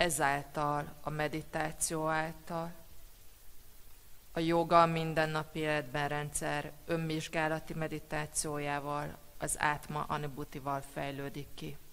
ezáltal, a meditáció által, a joga mindennapi életben rendszer önvizsgálati meditációjával, az átma anubhutival fejlődik ki.